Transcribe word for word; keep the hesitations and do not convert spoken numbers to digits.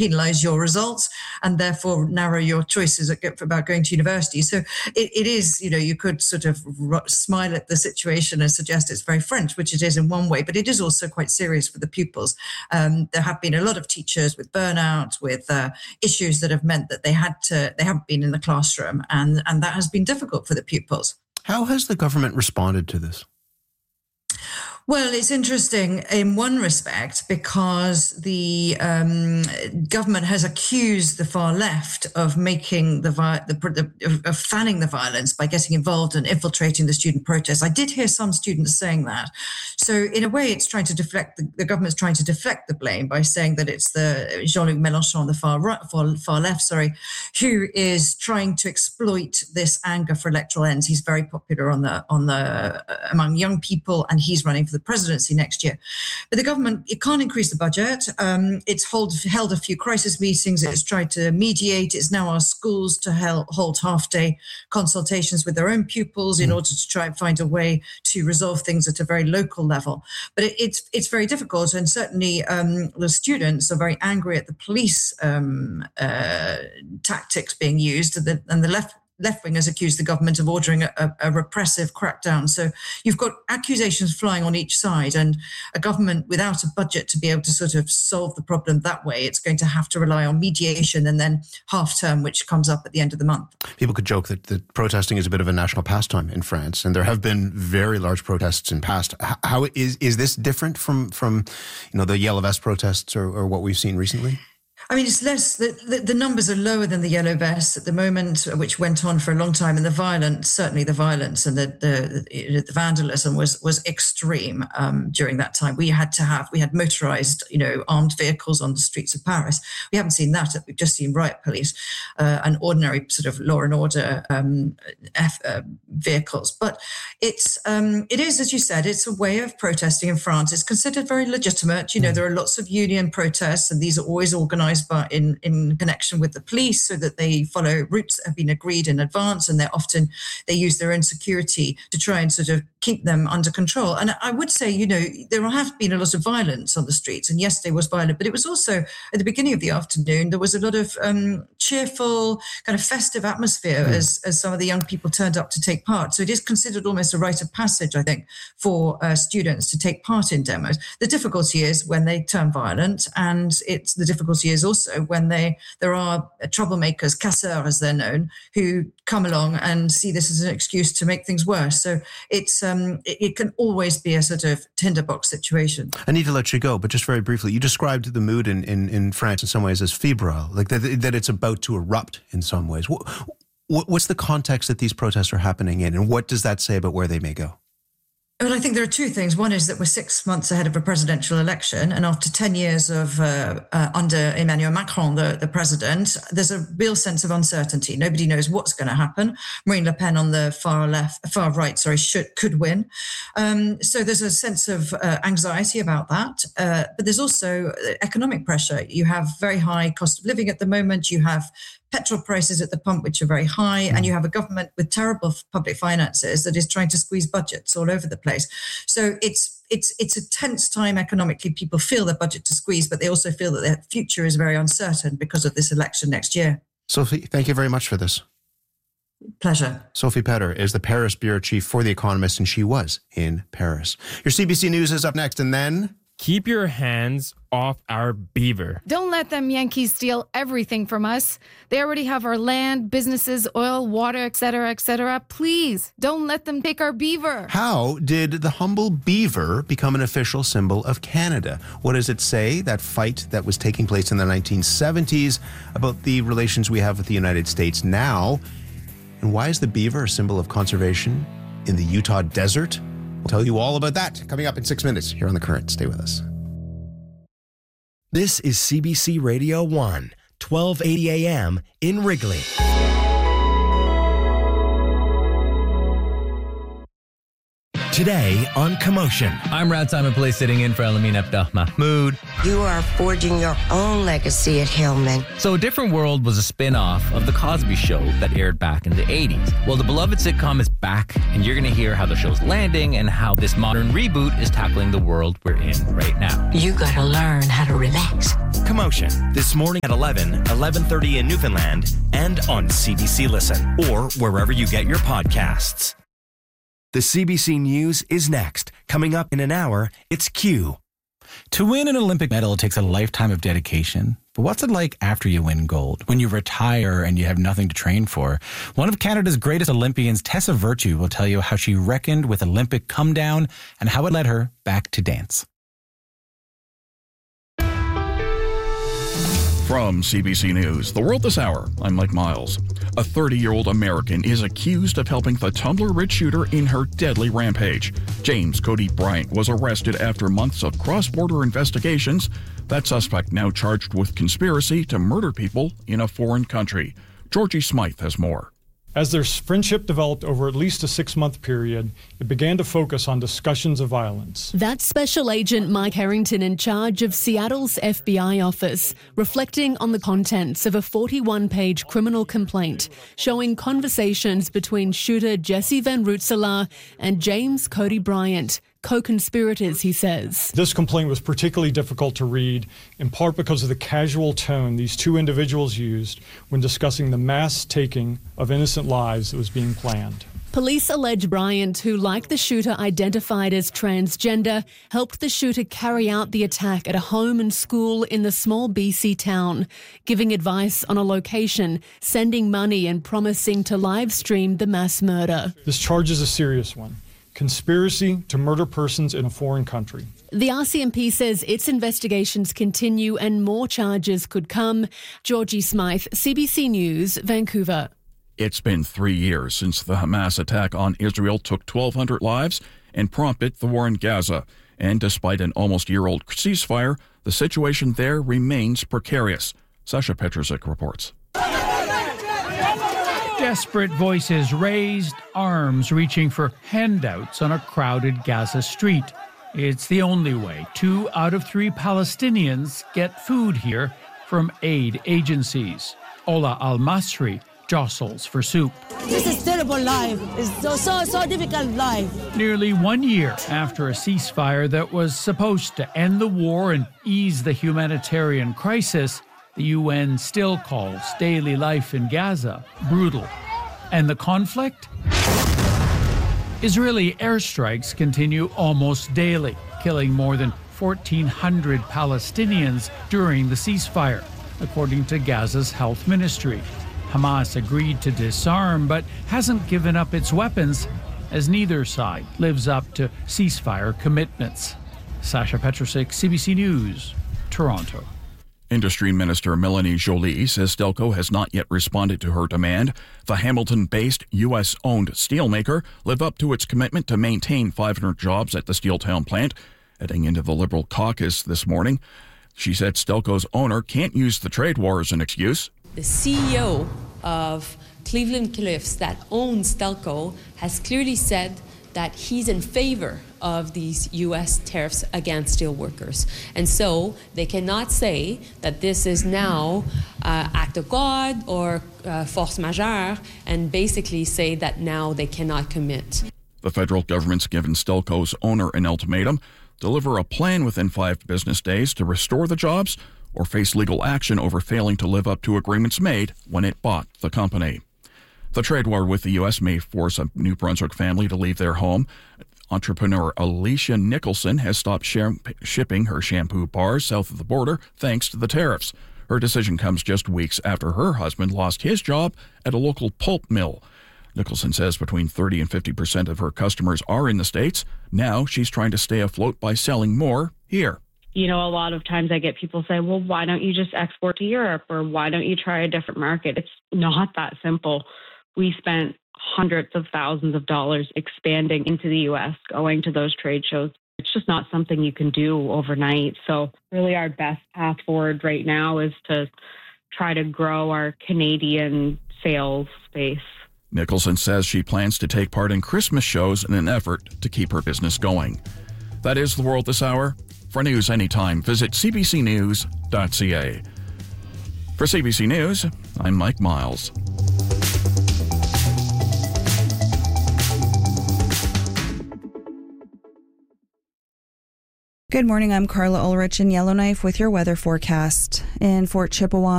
penalise your results and therefore narrow your choices about going to university. So it, it is, you know, you could sort of smile at the situation and suggest it's very French, which it is in one way, but it is also quite serious for the pupils. Um, there have been a lot of teachers with burnout, with uh, issues that have meant that they had to, they haven't been in the classroom, and, and that has been difficult for the pupils. How has the government responded to this? Well, it's interesting in one respect because the um, government has accused the far left of making the, vi- the, the of fanning the violence by getting involved and infiltrating the student protests. I did hear some students saying that. So in a way, it's trying to deflect the, the government's trying to deflect the blame by saying that it's the Jean-Luc Mélenchon, the far right, far, far left, sorry, who is trying to exploit this anger for electoral ends. He's very popular on the on the uh, among young people, and he's running for the presidency next year. But the government, it can't increase the budget. Um, it's hold, held a few crisis meetings. It's tried to mediate. It's now asked schools to held, hold half-day consultations with their own pupils in order to try and find a way to resolve things at a very local level. But it, it's it's very difficult, and certainly um, the students are very angry at the police um, uh, tactics being used, and the, and the left left-wingers accuse the government of ordering a, a repressive crackdown. So you've got accusations flying on each side, and a government without a budget to be able to sort of solve the problem that way, it's going to have to rely on mediation and then half-term, which comes up at the end of the month. People could joke that, that protesting is a bit of a national pastime in France, and there have been very large protests in past. How is is this different from, from you know, the Yellow Vest protests or, or what we've seen recently? I mean, it's less, the, the, the numbers are lower than the Yellow Vests at the moment, which went on for a long time. And the violence, certainly the violence and the the, the vandalism was was extreme um, during that time. We had to have, we had motorized, you know, armed vehicles on the streets of Paris. We haven't seen that. We've just seen riot police uh, and ordinary sort of law and order um, F, uh, vehicles. But it's um, it is, as you said, it's a way of protesting in France. It's considered very legitimate. You know, there are lots of union protests, and these are always organized but in, in connection with the police, so that they follow routes that have been agreed in advance, and they're often, they use their own security to try and sort of keep them under control. And I would say, you know, there have been a lot of violence on the streets, and yesterday was violent, but it was also at the beginning of the afternoon, there was a lot of um, cheerful, kind of festive atmosphere mm. as, as some of the young people turned up to take part. So it is considered almost a rite of passage, I think, for uh, students to take part in demos. The difficulty is when they turn violent, and it's the difficulty is also when they there are troublemakers, casseurs as they're known, who come along and see this as an excuse to make things worse. So it's um, it, it can always be a sort of tinderbox situation. I need to let you go, but just very briefly, you described the mood in, in, in France in some ways as febrile, like that, that it's about to erupt in some ways. What, what's the context that these protests are happening in, and what does that say about where they may go? Well, I think there are two things. One is that we're six months ahead of a presidential election, and after ten years of uh, uh, under Emmanuel Macron, the, the president, there's a real sense of uncertainty. Nobody knows what's going to happen. Marine Le Pen on the far left, far right, sorry, should could win. Um, so there's a sense of uh, anxiety about that. Uh, but there's also economic pressure. You have very high cost of living at the moment. You have petrol prices at the pump, which are very high, and you have a government with terrible public finances that is trying to squeeze budgets all over the place. So it's it's it's a tense time economically. People feel their budget to squeeze, but they also feel that their future is very uncertain because of this election next year. Sophie, thank you very much for this. Pleasure. Sophie Petter is the Paris bureau chief for The Economist, and she was in Paris. Your C B C News is up next, and then... Keep your hands off our beaver. Don't let them Yankees steal everything from us. They already have our land, businesses, oil, water, et cetera, et cetera. Please, don't let them take our beaver. How did the humble beaver become an official symbol of Canada? What does it say, that fight that was taking place in the nineteen seventies, about the relations we have with the United States now? And why is the beaver a symbol of conservation in the Utah desert? We'll tell you all about that coming up in six minutes here on The Current. Stay with us. This is C B C Radio one, twelve eighty A M in Wrigley. Today on Commotion. I'm Rad Simon Place, sitting in for Elamin Abdah Mahmoud. You are forging your own legacy at Hillman. So A Different World was a spin-off of The Cosby Show that aired back in the eighties. Well, the beloved sitcom is back, and you're going to hear how the show's landing and how this modern reboot is tackling the world we're in right now. You gotta learn how to relax. Commotion, this morning at eleven, eleven thirty in Newfoundland, and on C B C Listen, or wherever you get your podcasts. The C B C News is next. Coming up in an hour, it's Q. To win an Olympic medal takes a lifetime of dedication. But what's it like after you win gold? When you retire and you have nothing to train for? One of Canada's greatest Olympians, Tessa Virtue, will tell you how she reckoned with Olympic come down and how it led her back to dance. From C B C News, The World This Hour, I'm Mike Miles. A thirty-year-old American is accused of helping the Tumblr-Ridge shooter in her deadly rampage. James Cody Bryant was arrested after months of cross-border investigations. That suspect now charged with conspiracy to murder people in a foreign country. Georgie Smythe has more. As their friendship developed over at least a six-month period, it began to focus on discussions of violence. That's Special Agent Mike Harrington in charge of Seattle's F B I office, reflecting on the contents of a forty-one page criminal complaint showing conversations between shooter Jesse Van Rootselaar and James Cody Bryant. Co-conspirators, he says. This complaint was particularly difficult to read, in part because of the casual tone these two individuals used when discussing the mass taking of innocent lives that was being planned. Police allege Bryant, who, like the shooter identified as transgender, helped the shooter carry out the attack at a home and school in the small B C town, giving advice on a location, sending money and promising to live stream the mass murder. This charge is a serious one. Conspiracy to murder persons in a foreign country. The R C M P says its investigations continue and more charges could come. Georgie Smythe, C B C News, Vancouver. It's been three years since the Hamas attack on Israel took twelve hundred lives and prompted the war in Gaza. And despite an almost year-old ceasefire, the situation there remains precarious. Sasha Petrusik reports. Desperate voices raised, arms reaching for handouts on a crowded Gaza street. It's the only way two out of three Palestinians get food here from aid agencies. Ola Al-Masri jostles for soup. This is terrible life. It's so, so, so difficult life. Nearly one year after a ceasefire that was supposed to end the war and ease the humanitarian crisis, the U N still calls daily life in Gaza brutal. And the conflict? Israeli airstrikes continue almost daily, killing more than fourteen hundred Palestinians during the ceasefire, according to Gaza's health ministry. Hamas agreed to disarm, but hasn't given up its weapons, as neither side lives up to ceasefire commitments. Sasha Petrusik, C B C News, Toronto. Industry Minister Melanie Joly says Stelco has not yet responded to her demand. The Hamilton-based U S-owned steelmaker lived up to its commitment to maintain five hundred jobs at the Steeltown plant. Heading into the Liberal caucus this morning, she said Stelco's owner can't use the trade war as an excuse. The C E O of Cleveland Cliffs that owns Stelco has clearly said that he's in favor of these U S tariffs against steel workers. And so they cannot say that this is now uh, act of God or uh, force majeure and basically say that now they cannot commit. The federal government's given Stelco's owner an ultimatum: deliver a plan within five business days to restore the jobs or face legal action over failing to live up to agreements made when it bought the company. The trade war with the U S may force a New Brunswick family to leave their home. Entrepreneur Alicia Nicholson has stopped sham- shipping her shampoo bars south of the border thanks to the tariffs. Her decision comes just weeks after her husband lost his job at a local pulp mill. Nicholson says between thirty and fifty percent of her customers are in the States. Now she's trying to stay afloat by selling more here. You know, a lot of times I get people say, well, why don't you just export to Europe, or why don't you try a different market? It's not that simple. We spent hundreds of thousands of dollars expanding into the U S, going to those trade shows. It's just not something you can do overnight. So really our best path forward right now is to try to grow our Canadian sales space. Nicholson says she plans to take part in Christmas shows in an effort to keep her business going. That is the world this hour. For news anytime, visit c b c news dot c a. For C B C News, I'm Mike Miles. Good morning, I'm Carla Ulrich in Yellowknife with your weather forecast. In Fort Chippewa